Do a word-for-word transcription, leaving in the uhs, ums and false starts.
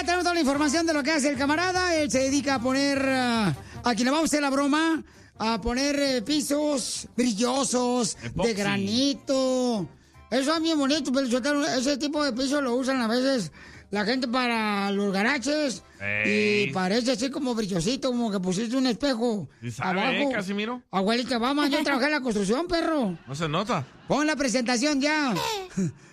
Ya tenemos toda la información de lo que hace el camarada. Él se dedica a poner, uh, a quien le vamos a hacer la broma, a poner eh, pisos brillosos, Epoxy. de granito. Eso es bien bonito, pero ese tipo de pisos lo usan a veces la gente para los garajes. Ey. Y parece así como brillosito, como que pusiste un espejo ¿Y sabe, abajo. eh, Casimiro? Abuelita, vamos, yo trabajé en la construcción, perro. No se nota. Pon la presentación ya.